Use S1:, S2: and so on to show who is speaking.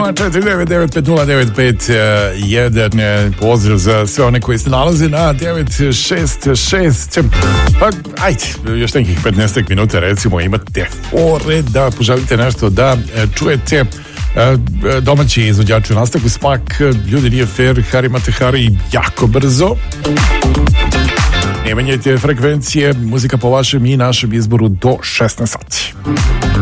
S1: 049950951. Pozdrav za sve one koji se nalaze na 966. Pa, ajde, još nekih 15 minuta recimo imate fore da poželite nešto da čujete. Domaći izvođači u nastavku Smak, ljudi nije fair, Hari Matehari jako brzo. Ne menjajte frekvencije, muzika po vašem i našem izboru do 16 sati.